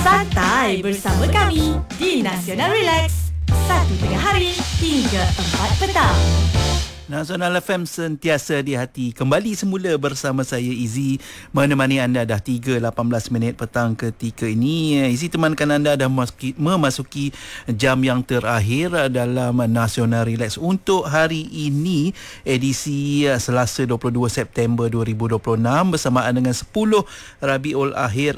Santai bersama kami di Nasional Relax. 1 tengah hari hingga 4 petang. Nasional FM sentiasa di hati. Kembali semula bersama saya Izzy, menemani anda dah 3.18 minit petang ketika ini. Izzy temankan anda dah memasuki jam yang terakhir dalam Nasional Relax untuk hari ini, edisi Selasa 22 September 2026 bersamaan dengan 10 Rabiul Akhir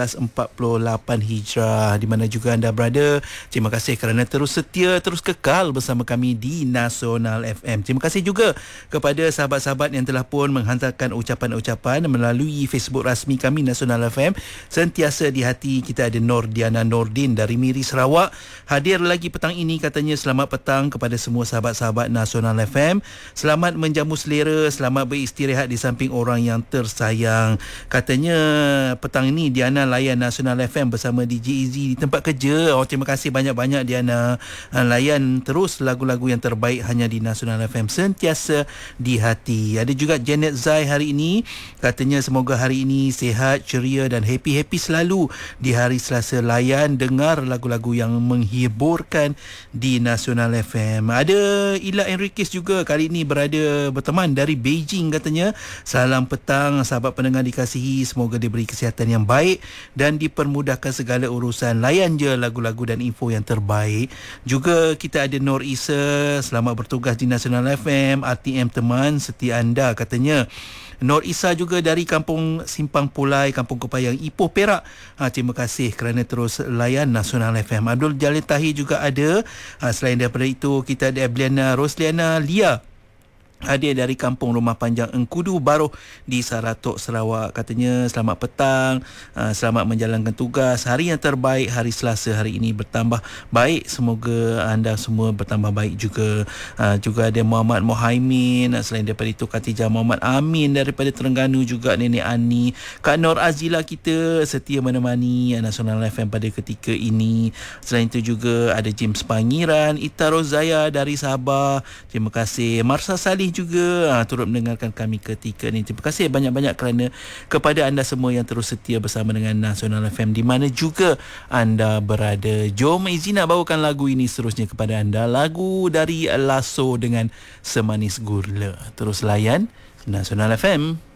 1448 Hijrah. Di mana juga anda berada, terima kasih kerana terus setia, terus kekal bersama kami di Nasional FM. Terima kasih juga kepada sahabat-sahabat yang telah pun menghantarkan ucapan-ucapan melalui Facebook rasmi kami Nasional FM. Sentiasa di hati. Kita ada Nordiana Nordin dari Miri, Sarawak. Hadir lagi petang ini, katanya selamat petang kepada semua sahabat-sahabat Nasional FM. Selamat menjamu selera, selamat beristirahat di samping orang yang tersayang. Katanya petang ini Diana layan Nasional FM bersama DJ Izzy di tempat kerja. Terima kasih banyak-banyak Diana. Layan terus lagu-lagu yang terbaik hanya di Nasional FM. Sentiasa di hati. Ada juga Janet Zai hari ini, katanya semoga hari ini sihat, ceria dan happy-happy selalu di hari Selasa. Layan dengar lagu-lagu yang menghiburkan di Nasional FM. Ada Ila Enriquez juga kali ini berada berteman dari Beijing, katanya salam petang sahabat pendengar dikasihi, semoga diberi kesihatan yang baik dan dipermudahkan segala urusan. Layan je lagu-lagu dan info yang terbaik. Juga kita ada Nur Isa, selamat bertugas di Nasional FM, RTM teman setia anda, katanya Nur Isa juga dari Kampung Simpang Pulai, Kampung Kepayang, Ipoh, Perak. Terima kasih kerana terus layan Nasional FM. Abdul Jalil Tahir juga ada. Selain daripada itu, kita ada Ebliana Rosliana Lia, hadir dari Kampung Rumah Panjang Engkudu Baroh di Saratok, Sarawak. Katanya selamat petang, selamat menjalankan tugas. Hari yang terbaik, hari Selasa hari ini bertambah baik. Semoga anda semua bertambah baik juga. Juga ada Muhammad Mohaimin. Selain daripada itu, Khatijah Muhammad Amin daripada Terengganu, juga Nenek Ani. Kak Nur Azila kita setia menemani Nasional FM pada ketika ini. Selain itu juga ada James Pangiran, Ita Rozaya dari Sabah. Terima kasih. Marsa Salih juga turut mendengarkan kami ketika ini. Terima kasih banyak-banyak kerana kepada anda semua yang terus setia bersama dengan Nasional FM di mana juga anda berada. Jom Izzy nak bawakan lagu ini seterusnya kepada anda. Lagu dari Lasso dengan Semanis Gurla. Terus layan Nasional FM.